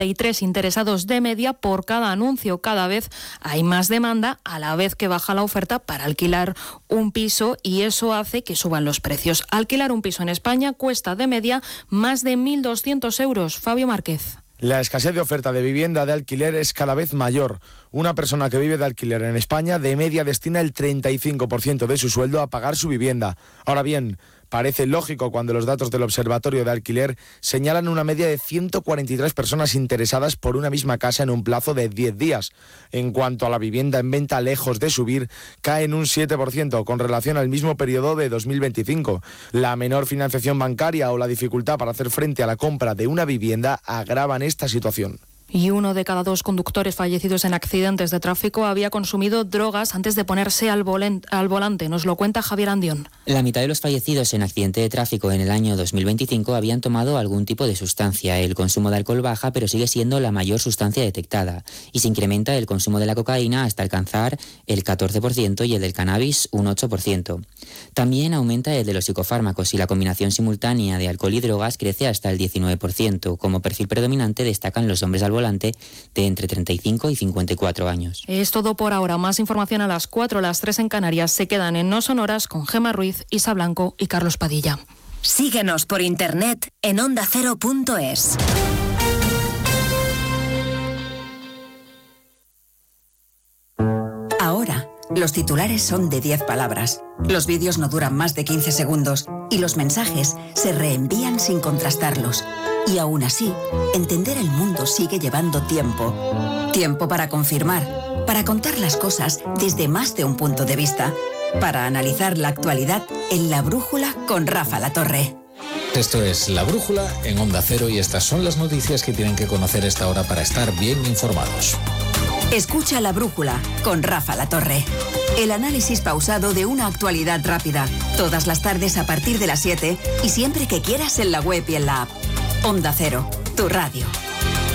33 interesados de media por cada anuncio. Cada vez hay más demanda a la vez que baja la oferta para alquilar un piso y eso hace que suban los precios. Alquilar un piso en España cuesta de media más de 1.200 euros. Fabio Márquez. La escasez de oferta de vivienda de alquiler es cada vez mayor. Una persona que vive de alquiler en España de media destina el 35% de su sueldo a pagar su vivienda. Ahora bien, parece lógico cuando los datos del Observatorio de Alquiler señalan una media de 143 personas interesadas por una misma casa en un plazo de 10 días. En cuanto a la vivienda en venta, lejos de subir, cae en un 7% con relación al mismo periodo de 2025. La menor financiación bancaria o la dificultad para hacer frente a la compra de una vivienda agravan esta situación. Y 1 de cada 2 conductores fallecidos en accidentes de tráfico había consumido drogas antes de ponerse al volante. Nos lo cuenta Javier Andión. La mitad de los fallecidos en accidente de tráfico en el año 2025 habían tomado algún tipo de sustancia. El consumo de alcohol baja, pero sigue siendo la mayor sustancia detectada. Y se incrementa el consumo de la cocaína hasta alcanzar el 14% y el del cannabis un 8%. También aumenta el de los psicofármacos y la combinación simultánea de alcohol y drogas crece hasta el 19%. Como perfil predominante destacan los hombres al volante de entre 35 y 54 años. Es todo por ahora. Más información a las 4, las 3 en Canarias. Se quedan en No Sonoras con Gemma Ruiz, Isa Blanco y Carlos Padilla. Síguenos por internet en ondacero.es. Ahora, los titulares son de 10 palabras. Los vídeos no duran más de 15 segundos y los mensajes se reenvían sin contrastarlos. Y aún así, entender el mundo sigue llevando tiempo. Tiempo para confirmar, para contar las cosas desde más de un punto de vista, para analizar la actualidad en La Brújula con Rafa Latorre. Esto es La Brújula en Onda Cero y estas son las noticias que tienen que conocer esta hora para estar bien informados. Escucha La Brújula con Rafa Latorre. El análisis pausado de una actualidad rápida. Todas las tardes a partir de las 7 y siempre que quieras en la web y en la app. Onda Cero, tu radio.